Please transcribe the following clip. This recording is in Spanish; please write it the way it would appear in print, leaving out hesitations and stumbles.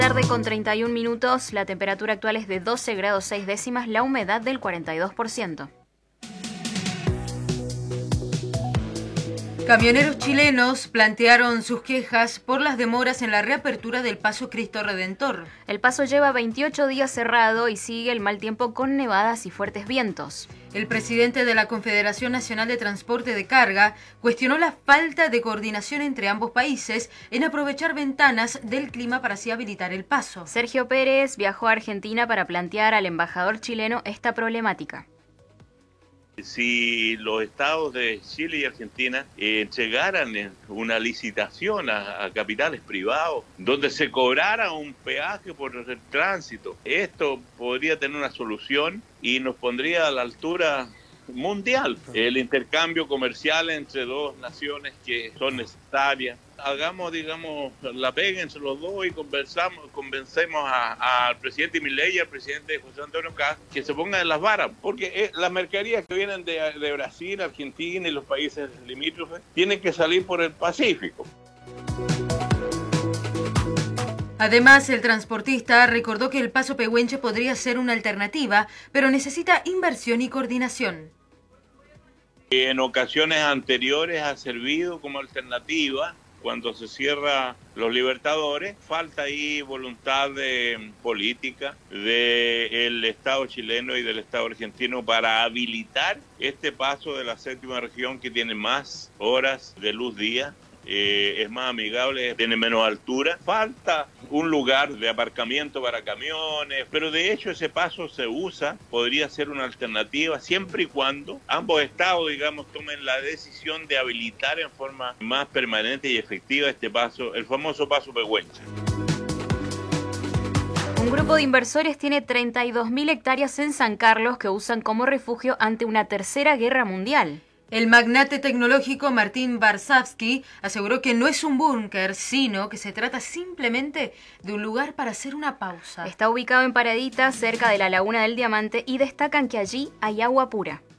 Tarde con 31 minutos, la temperatura actual es de 12 grados 6 décimas, la humedad del 42%. Camioneros chilenos plantearon sus quejas por las demoras en la reapertura del Paso Cristo Redentor. El paso lleva 28 días cerrado y sigue el mal tiempo con nevadas y fuertes vientos. El presidente de la Confederación Nacional de Transporte de Carga cuestionó la falta de coordinación entre ambos países en aprovechar ventanas del clima para así habilitar el paso. Sergio Pérez viajó a Argentina para plantear al embajador chileno esta problemática. Si los estados de Chile y Argentina entregaran una licitación a capitales privados donde se cobrara un peaje por el tránsito, esto podría tener una solución y nos pondría a la altura mundial. El intercambio comercial entre dos naciones que son necesarias. Hagamos, la pega entre los dos y convencemos al presidente Milei y al presidente José Antonio Kast que se pongan en las varas, porque las mercaderías que vienen de Brasil, Argentina y los países limítrofes tienen que salir por el Pacífico. Además, el transportista recordó que el Paso Pehuenche podría ser una alternativa, pero necesita inversión y coordinación. En ocasiones anteriores ha servido como alternativa. Cuando se cierra los Libertadores, falta ahí voluntad política del Estado chileno y del Estado argentino para habilitar este paso de la séptima región que tiene más horas de luz día. Es más amigable, tiene menos altura. Falta un lugar de aparcamiento para camiones, pero de hecho ese paso se usa, podría ser una alternativa siempre y cuando ambos estados, tomen la decisión de habilitar en forma más permanente y efectiva este paso, el famoso Paso Pehuenche. Un grupo de inversores tiene 32.000 hectáreas en San Carlos que usan como refugio ante una tercera guerra mundial. El magnate tecnológico Martín Varsavsky aseguró que no es un búnker, sino que se trata simplemente de un lugar para hacer una pausa. Está ubicado en Paradita, cerca de la Laguna del Diamante, y destacan que allí hay agua pura.